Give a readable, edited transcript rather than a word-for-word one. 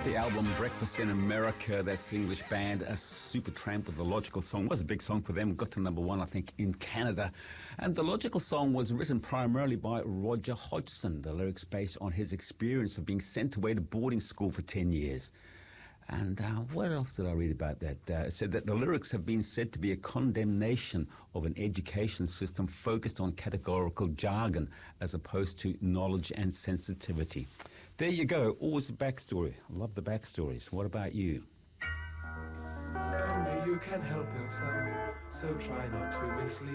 off the album Breakfast in America, that's English band Supertramp with The Logical Song. It was a big song for them, got to #1 I think in Canada. And The Logical Song was written primarily by Roger Hodgson, the lyrics based on his experience of being sent away to boarding school for 10 years. And what else did I read about that? It said that the lyrics have been said to be a condemnation of an education system focused on categorical jargon as opposed to knowledge and sensitivity. There you go. Always the backstory. I love the backstories. What about you? Only you can help yourself, so try not to mislead.